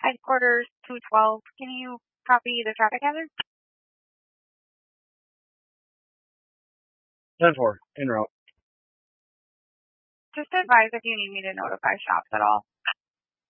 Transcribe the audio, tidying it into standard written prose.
Headquarters 212. Can you copy the traffic hazard? 10-4, en route. Just advise if you need me to notify shops at all.